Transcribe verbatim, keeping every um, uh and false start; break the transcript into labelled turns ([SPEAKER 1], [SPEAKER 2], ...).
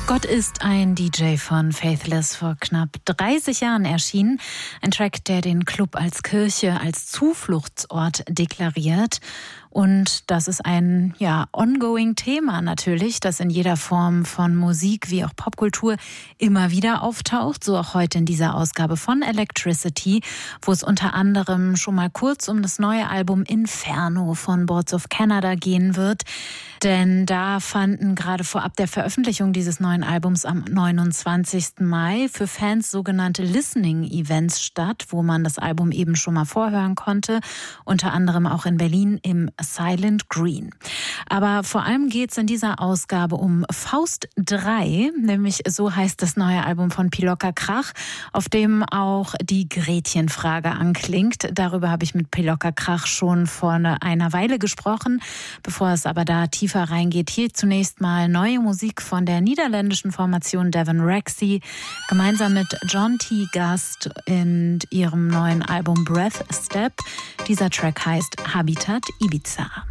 [SPEAKER 1] Gott ist ein D J von Faithless, vor knapp dreißig Jahren erschienen. Ein Track, der den Club als Kirche, als Zufluchtsort deklariert. Und das ist ein ja ongoing Thema natürlich, das in jeder Form von Musik wie auch Popkultur immer wieder auftaucht. So auch heute in dieser Ausgabe von Electricity, wo es unter anderem schon mal kurz um das neue Album Inferno von Boards of Canada gehen wird. Denn da fanden gerade vorab der Veröffentlichung dieses neuen Albums am neunundzwanzigsten Mai für Fans sogenannte Listening-Events statt, wo man das Album eben schon mal vorhören konnte, unter anderem auch in Berlin im Silent Green. Aber vor allem geht es in dieser Ausgabe um Faust drei, nämlich so heißt das neue Album von Pilocka Krach, auf dem auch die Gretchenfrage anklingt. Darüber habe ich mit Pilocka Krach schon vor einer Weile gesprochen. Bevor es aber da tiefer reingeht, hier zunächst mal neue Musik von der niederländischen Formation Devon Rexy, gemeinsam mit John T. Gast in ihrem neuen Album Breath Step. Dieser Track heißt Habitat Ibiza.